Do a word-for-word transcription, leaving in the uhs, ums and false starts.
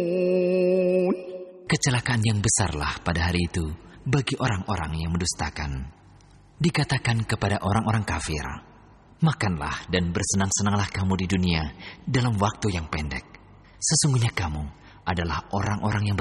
Kecelakaan yang besarlah pada hari itu bagi orang-orang yang mendustakan. Dikatakan kepada orang-orang kafir, makanlah dan bersenang-senanglah kamu di dunia dalam waktu yang pendek. Sesungguhnya kamu adalah orang-orang yang